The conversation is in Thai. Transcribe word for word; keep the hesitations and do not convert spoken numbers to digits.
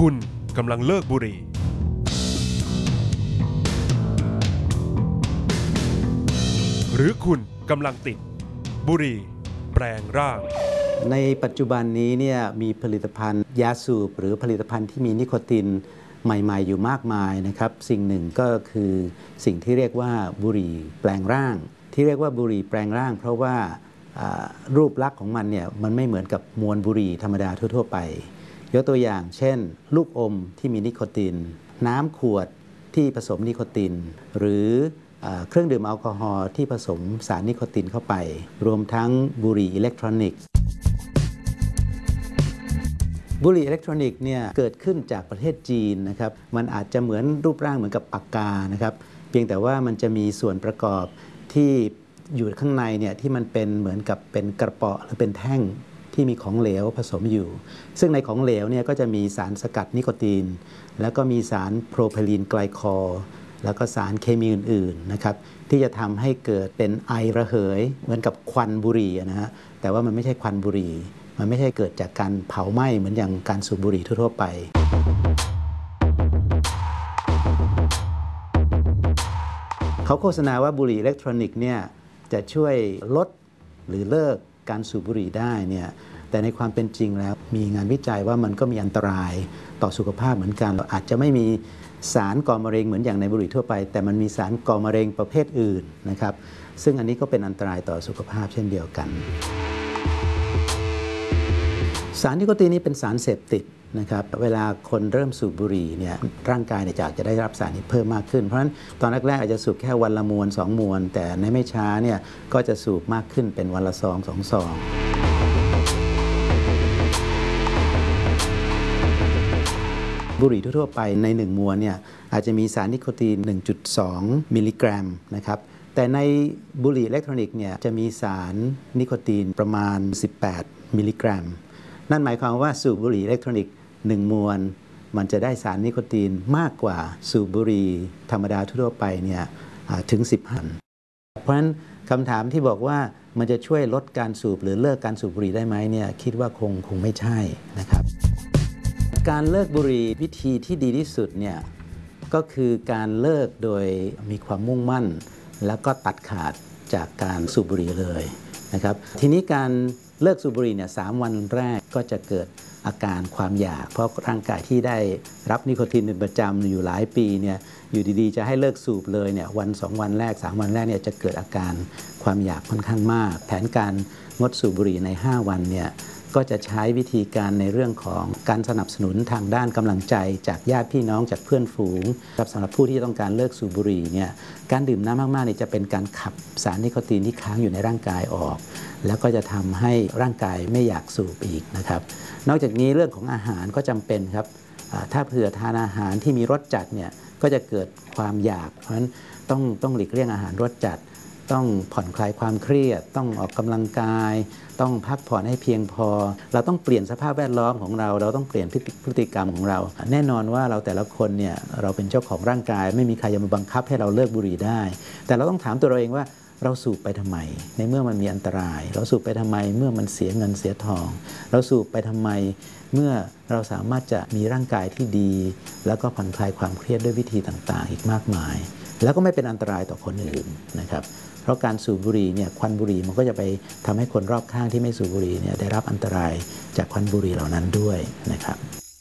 คุณกำลังเลิกบุหรี่หรือคุณกำลังติดบุหรี่แปลงร่างในปัจจุบันนี้เนี่ยมีผลิตภัณฑ์ยาสูบหรือผลิตภัณฑ์ที่มีนิโคตินใหม่ๆอยู่มากมายนะครับสิ่งหนึ่งก็คือสิ่งที่เรียกว่าบุหรี่แปลงร่างที่เรียกว่าบุหรี่แปลงร่างเพราะว่ารูปลักษณ์ของมันเนี่ยมันไม่เหมือนกับมวลบุหรี่ธรรมดาทั่วๆไปยกตัวอย่างเช่นลูกอมที่มีนิโคตินน้ำขวดที่ผสมนิโคตินหรือเครื่องดื่มแอลกอฮอล์ที่ผสมสารนิโคตินเข้าไปรวมทั้งบุหรี่อิเล็กทรอนิกส์บุหรี่อิเล็กทรอนิกส์เนี่ยเกิดขึ้นจากประเทศจีนนะครับมันอาจจะเหมือนรูปร่างเหมือนกับปากกานะครับเพียงแต่ว่ามันจะมีส่วนประกอบที่อยู่ข้างในเนี่ยที่มันเป็นเหมือนกับเป็นกระเป๋าหรือเป็นแท่งที่มีของเหลวผสมอยู่ซึ่งในของเหลวเนี่ยก็จะมีสารสกัดนิโคตินแล้วก็มีสารโพรไพลีนไกลคอลแล้วก็สารเคมีอื่นๆนะครับที่จะทำให้เกิดเป็นไอระเหยเหมือนกับควันบุหรี่นะฮะแต่ว่ามันไม่ใช่ควันบุหรี่มันไม่ใช่เกิดจากการเผาไหม้เหมือนอย่างการสูบบุหรี่ทั่วๆไปเขาโฆษณาว่าบุหรี่อิเล็กทรอนิกส์เนี่ยจะช่วยลดหรือเลิกการสูบบุหรี่ได้เนี่ยแต่ในความเป็นจริงแล้วมีงานวิจัยว่ามันก็มีอันตรายต่อสุขภาพเหมือนกันเราอาจจะไม่มีสารก่อมะเร็งเหมือนอย่างในบุหรี่ทั่วไปแต่มันมีสารก่อมะเร็งประเภทอื่นนะครับซึ่งอันนี้ก็เป็นอันตรายต่อสุขภาพเช่นเดียวกันสารนิโคตินนี้เป็นสารเสพติดนะครับเวลาคนเริ่มสูบบุหรี่เนี่ยร่างกายเนี่ยจะจะได้รับสารนี้เพิ่มมากขึ้นเพราะฉะนั้นตอนแรกๆอาจจะสูบแค่วันละมวนสองมวนแต่ในไม่ช้าเนี่ยก็จะสูบมากขึ้นเป็นวันละซองสองซองบุหรี่ทั่วๆไปในหนึ่งมวนเนี่ยอาจจะมีสารนิโคติน หนึ่งจุดสอง มิลลิกรัมนะครับแต่ในบุหรี่อิเล็กทรอนิกส์เนี่ยจะมีสารนิโคตินประมาณสิบแปดมิลลิกรัมนั่นหมายความว่าสูบบุหรี่อิเล็กทรอนิกส์หนึ่งมวนมันจะได้สารนิโคตินมากกว่าสูบบุหรี่ธรรมดาทั่วไปเนี่ยถึงสิบหันเพราะฉะนั้นคำถามที่บอกว่ามันจะช่วยลดการสูบหรือเลิกการสูบบุหรี่ได้ไหมเนี่ยคิดว่าคงคงไม่ใช่นะครับการเลิกบุหรี่วิธีที่ดีที่สุดเนี่ยก็คือการเลิกโดยมีความมุ่งมั่นแล้วก็ตัดขาดจากการสูบบุหรี่เลยนะครับทีนี้การเลิกสูบบุหรี่เนี่ยสามวันแรกก็จะเกิดอาการความอยากเพราะร่างกายที่ได้รับนิโคตินเป็นประจำอยู่หลายปีเนี่ยอยู่ดีๆจะให้เลิกสูบเลยเนี่ยวันสองวันแรกสามวันแรกเนี่ยจะเกิดอาการความอยากค่อนข้างมากแผนการงดสูบบุหรี่ในห้าวันเนี่ยก็จะใช้วิธีการในเรื่องของการสนับสนุนทางด้านกำลังใจจากญาติพี่น้องจากเพื่อนฝูงสำหรับผู้ที่ต้องการเลิกสูบบุหรี่เนี่ยการดื่มน้ำมากๆเนี่ยจะเป็นการขับสารนิโคตินที่ค้างอยู่ในร่างกายออกแล้วก็จะทำให้ร่างกายไม่อยากสูบอีกนะครับนอกจากนี้เรื่องของอาหารก็จำเป็นครับถ้าเผื่อทานอาหารที่มีรสจัดเนี่ยก็จะเกิดความอยากเพราะฉะนั้นต้องต้องหลีกเลี่ยงอาหารรสจัดต้องผ่อนคลายความเครียดต้องออกกำลังกายต้องพักผ่อนให้เพียงพอเราต้องเปลี่ยนสภาพแวดล้อมของเราเราต้องเปลี่ยนพฤติกรรมของเราแน่นอนว่าเราแต่ละคนเนี่ยเราเป็นเจ้าของร่างกายไม่มีใครจะมาบังคับให้เราเลิกบุหรี่ได้แต่เราต้องถามตัวเราเองว่าเราสูบไปทำไมในเมื่อมันมีอันตรายเราสูบไปทำไมเมื่อมันเสียเงินเสียทองเราสูบไปทำไมเมื่อเราสามารถจะมีร่างกายที่ดีแล้วก็ผ่อนคลายความเครียดด้วยวิธีต่างๆอีกมากมายแล้วก็ไม่เป็นอันตรายต่อคนอื่นนะครับเพราะการสูบบุหรี่เนี่ยควันบุหรี่มันก็จะไปทำให้คนรอบข้างที่ไม่สูบบุหรี่เนี่ยได้รับอันตรายจากควันบุหรี่เหล่านั้นด้วยนะครับ